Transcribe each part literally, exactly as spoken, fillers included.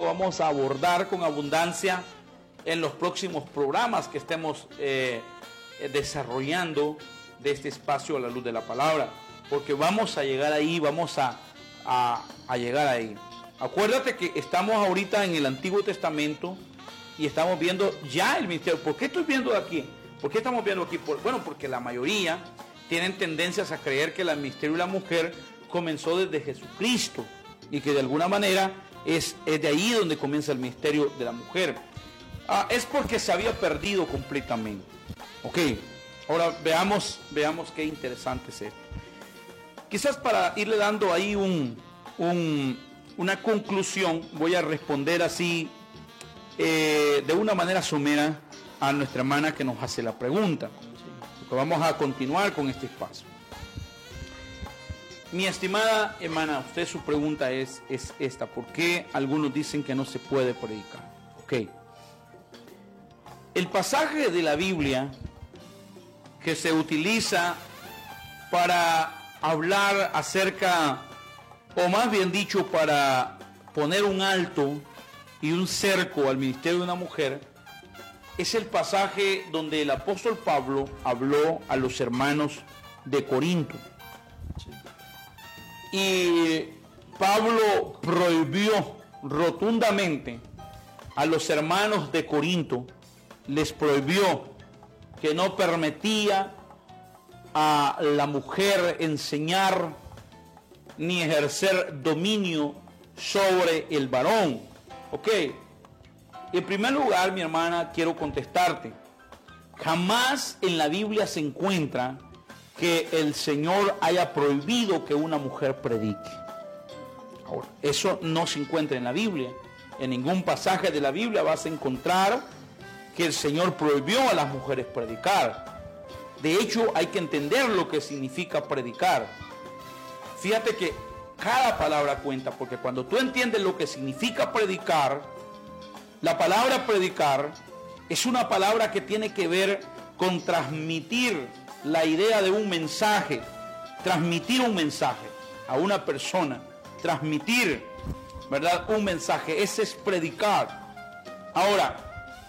vamos a abordar con abundancia en los próximos programas que estemos eh, desarrollando de este espacio a la luz de la palabra, porque vamos a llegar ahí, vamos a, a, a llegar ahí. Acuérdate que estamos ahorita en el Antiguo Testamento y estamos viendo ya el ministerio. ¿Por qué estoy viendo aquí? ¿Por qué estamos viendo aquí? Por, bueno, porque la mayoría tienen tendencias a creer que el ministerio de la mujer comenzó desde Jesucristo y que de alguna manera es, es de ahí donde comienza el ministerio de la mujer. Ah, es porque se había perdido completamente. Ok, ahora veamos, veamos qué interesante es esto. Quizás para irle dando ahí un, un, una conclusión, voy a responder así eh, de una manera somera a nuestra hermana que nos hace la pregunta. Porque vamos a continuar con este espacio. Mi estimada hermana, usted su pregunta es, es esta: ¿por qué algunos dicen que no se puede predicar? Ok. El pasaje de la Biblia que se utiliza para hablar acerca, o más bien dicho, para poner un alto y un cerco al ministerio de una mujer, es el pasaje donde el apóstol Pablo habló a los hermanos de Corinto. Y Pablo prohibió rotundamente a los hermanos de Corinto, les prohibió que no permitía a la mujer enseñar ni ejercer dominio sobre el varón. Ok. En primer lugar, mi hermana, quiero contestarte. Jamás en la Biblia se encuentra que el Señor haya prohibido que una mujer predique. Ahora, eso no se encuentra en la Biblia. En ningún pasaje de la Biblia vas a encontrar que el Señor prohibió a las mujeres predicar. De hecho, hay que entender lo que significa predicar. Fíjate que cada palabra cuenta, porque cuando tú entiendes lo que significa predicar, la palabra predicar es una palabra que tiene que ver con transmitir la idea de un mensaje, transmitir un mensaje a una persona, transmitir, ¿verdad?, un mensaje. Ese es predicar. Ahora,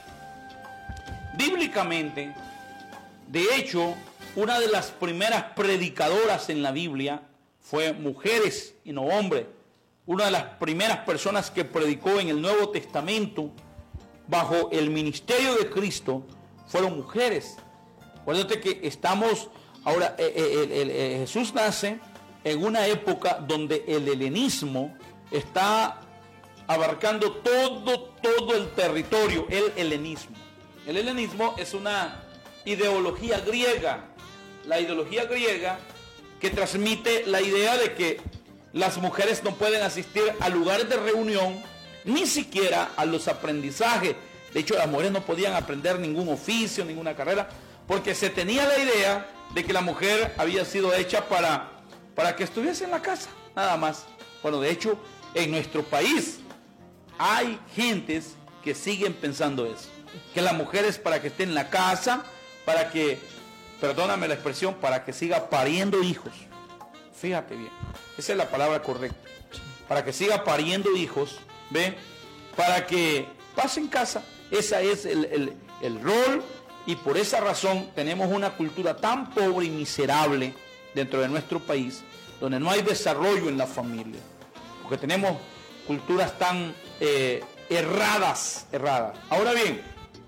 bíblicamente, de hecho, una de las primeras predicadoras en la Biblia fue mujeres y no hombres. Una de las primeras personas que predicó en el Nuevo Testamento bajo el ministerio de Cristo fueron mujeres. Acuérdate que estamos ahora, eh, eh, el, el, Jesús nace en una época donde el helenismo está abarcando todo, todo el territorio, el helenismo. El helenismo es una ideología griega, la ideología griega que transmite la idea de que las mujeres no pueden asistir a lugares de reunión, ni siquiera a los aprendizajes. De hecho, las mujeres no podían aprender ningún oficio, ninguna carrera, porque se tenía la idea de que la mujer había sido hecha para, para que estuviese en la casa, nada más. Bueno, de hecho, en nuestro país hay gentes que siguen pensando eso, que la mujer es para que esté en la casa, para que, perdóname la expresión, para que siga pariendo hijos. Fíjate bien, esa es la palabra correcta. Para que siga pariendo hijos, ¿ve? Para que pase en casa. Ese es el, el, el rol, y por esa razón tenemos una cultura tan pobre y miserable dentro de nuestro país, donde no hay desarrollo en la familia, porque tenemos culturas tan eh, erradas, erradas. Ahora bien,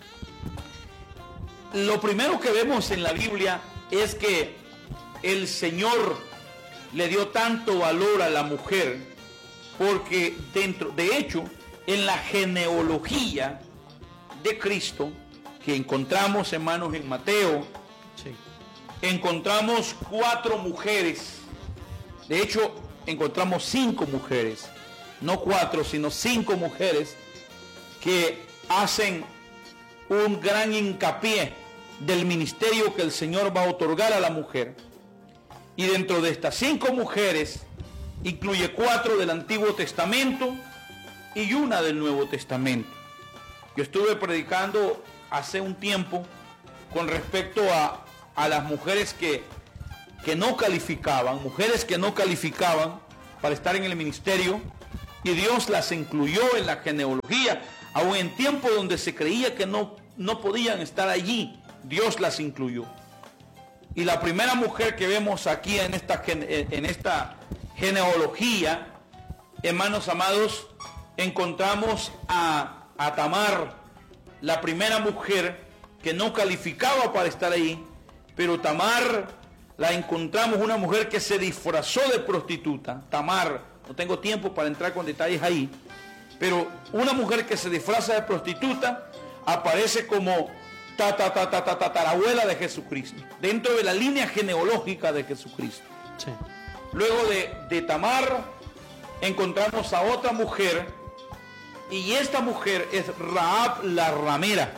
lo primero que vemos en la Biblia es que el Señor le dio tanto valor a la mujer, porque dentro, de hecho, en la genealogía de Cristo, que encontramos, hermanos, en Mateo, sí, encontramos cuatro mujeres. De hecho, encontramos cinco mujeres, no cuatro, sino cinco mujeres que hacen un gran hincapié del ministerio que el Señor va a otorgar a la mujer. Y dentro de estas cinco mujeres incluye cuatro del Antiguo Testamento y una del Nuevo Testamento. Yo estuve predicando hace un tiempo con respecto a, a las mujeres que, que no calificaban, mujeres que no calificaban para estar en el ministerio, Y Dios las incluyó en la genealogía, aun en tiempos donde se creía que no, no podían estar allí. Dios las incluyó. Y la primera mujer que vemos aquí en esta, en esta genealogía, hermanos amados, encontramos a, a Tamar, la primera mujer que no calificaba para estar ahí, pero Tamar la encontramos una mujer que se disfrazó de prostituta. Tamar, no tengo tiempo para entrar con detalles ahí, pero una mujer que se disfraza de prostituta aparece como tatarabuela de Jesucristo, dentro de la línea genealógica de Jesucristo. Sí. Luego de, de Tamar encontramos a otra mujer, y esta mujer es Rahab la ramera.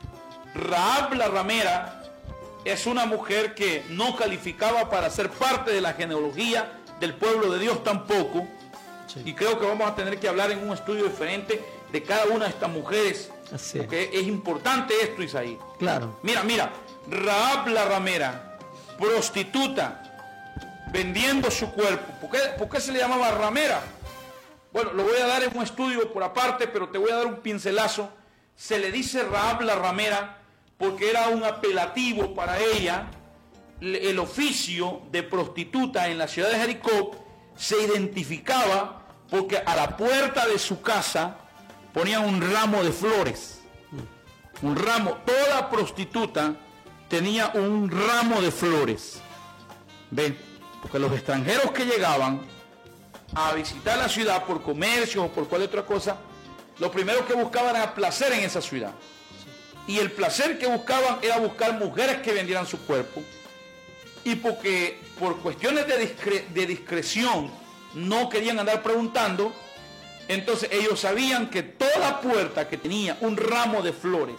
Rahab la ramera es una mujer que no calificaba para ser parte de la genealogía del pueblo de Dios tampoco. Sí. Y creo que vamos a tener que hablar en un estudio diferente de cada una de estas mujeres. Así porque es. es importante esto, Isaí. Claro. Mira, mira, Rahab la ramera, prostituta, vendiendo su cuerpo. ¿Por qué, por qué se le llamaba ramera? Bueno, lo voy a dar en un estudio por aparte, pero te voy a dar un pincelazo. Se le dice Rahab la ramera porque era un apelativo para ella. El oficio de prostituta en la ciudad de Jericó se identificaba porque a la puerta de su casa ponían un ramo de flores. Un ramo, toda prostituta tenía un ramo de flores. ¿Ven? Porque los extranjeros que llegaban a visitar la ciudad por comercio o por cualquier otra cosa, lo primero que buscaban era placer en esa ciudad. Y el placer que buscaban era buscar mujeres que vendieran su cuerpo. Y porque por cuestiones de, discre de discreción no querían andar preguntando, entonces ellos sabían que toda puerta que tenía un ramo de flores,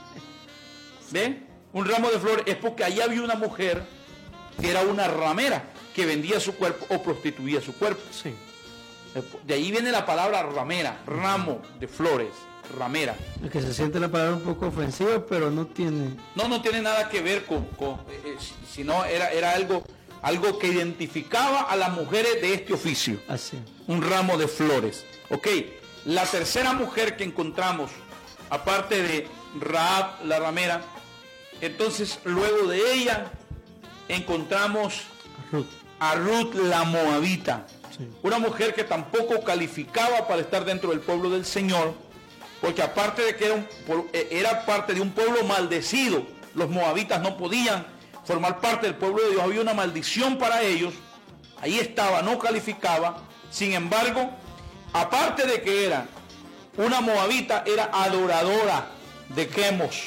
¿ven? Un ramo de flores es porque allí había una mujer que era una ramera, que vendía su cuerpo o prostituía su cuerpo. Sí. De ahí viene la palabra ramera, ramo de flores, ramera. Es que se siente la palabra un poco ofensiva, pero no tiene... No, no tiene nada que ver con, con eh, sino era, era algo, algo que identificaba a las mujeres de este oficio. Así. Un ramo de flores. Ok, la tercera mujer que encontramos, aparte de Rahab la ramera, entonces luego de ella encontramos Ruth. a Ruth la moabita. Sí. Una mujer que tampoco calificaba para estar dentro del pueblo del Señor, porque aparte de que era, un, era parte de un pueblo maldecido, los moabitas no podían formar parte del pueblo de Dios, había una maldición para ellos, ahí estaba, no calificaba. Sin embargo, aparte de que era una moabita, era adoradora de Quemos,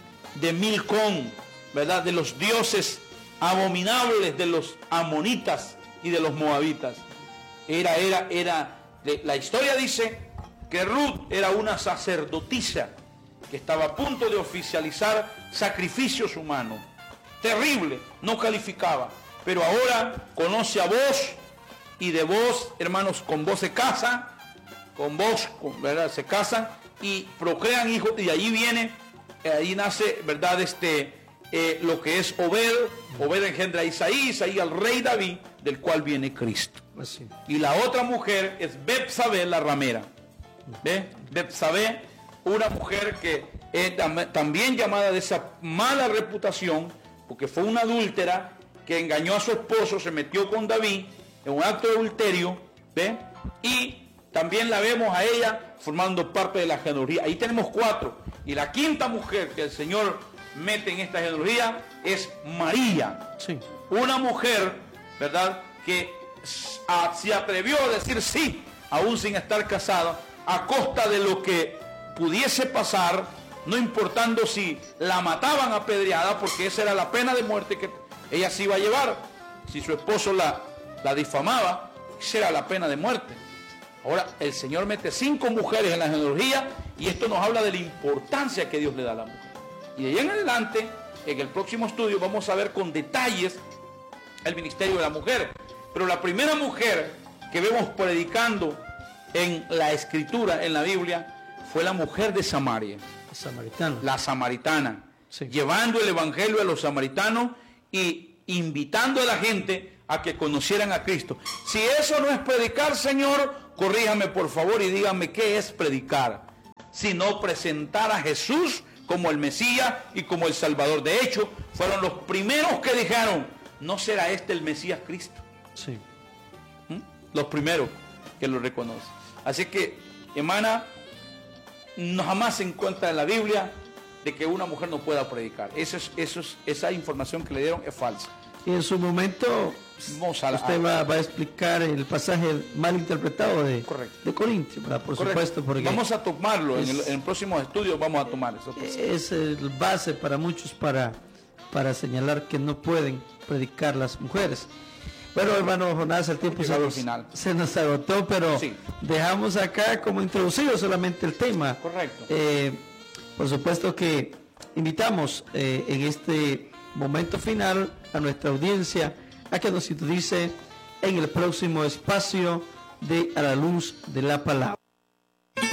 de Milcón, ¿verdad? De los dioses abominables de los amonitas y de los moabitas. Era, era, era, la historia dice que Ruth era una sacerdotisa que estaba a punto de oficializar sacrificios humanos. Terrible, no calificaba. Pero ahora conoce a vos, y de vos, hermanos, con vos se casan, con vos, con, ¿verdad? Se casan y procrean hijos, y de allí viene, ahí nace, ¿verdad? Este, eh, lo que es Obed, Obed engendra a Isaí, Isaí al rey David, del cual viene Cristo. Así. Y la otra mujer es Betsabé la ramera. ¿Ve? Betsabé, una mujer que es también llamada de esa mala reputación, porque fue una adúltera que engañó a su esposo, se metió con David en un acto de adulterio, ¿ve? Y también la vemos a ella formando parte de la genealogía. Ahí tenemos cuatro. Y la quinta mujer que el Señor mete en esta genealogía es María. Sí. Una mujer, ¿verdad?, que a, se atrevió a decir sí, aún sin estar casada, a costa de lo que pudiese pasar, no importando si la mataban apedreada, porque esa era la pena de muerte que ella se iba a llevar. Si su esposo la, la difamaba, esa era la pena de muerte. Ahora el Señor mete cinco mujeres en la genealogía, y esto nos habla de la importancia que Dios le da a la mujer. Y de ahí en adelante, en el próximo estudio, vamos a ver con detalles el ministerio de la mujer. Pero la primera mujer que vemos predicando en la Escritura, en la Biblia, fue la mujer de Samaria. Samaritana. La samaritana. Sí. Llevando el evangelio a los samaritanos y invitando a la gente a que conocieran a Cristo. Si eso no es predicar, Señor, corríjame por favor y dígame qué es predicar, sino presentar a Jesús como el Mesías y como el Salvador. De hecho, fueron los primeros que dijeron, ¿no será este el Mesías Cristo? Sí. ¿Mm? Los primeros que lo reconocen. Así que, hermana, no jamás se encuentra en la Biblia de que una mujer no pueda predicar. Eso es, eso es, esa información que le dieron es falsa. Y en su momento Vamos a la, usted va, va a explicar el pasaje mal interpretado de, de Corintios, ¿verdad? Por Correcto. supuesto, porque vamos a tomarlo es, en, el, en el próximo estudio vamos a tomar eso. Es el base para muchos para, para señalar que no pueden predicar las mujeres. Bueno, hermano Jonás, el tiempo se nos, final. se nos agotó, pero sí. Dejamos acá como introducido solamente el tema. Correcto. Eh, por supuesto que invitamos eh, en este momento final a nuestra audiencia a que nos sintonice en el próximo espacio de A la Luz de la Palabra.